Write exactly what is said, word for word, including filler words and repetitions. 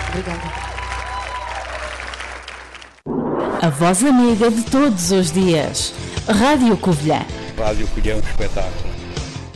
Obrigada. A voz amiga de todos os dias. Rádio Covilhã. Rádio Covilhã é um espetáculo.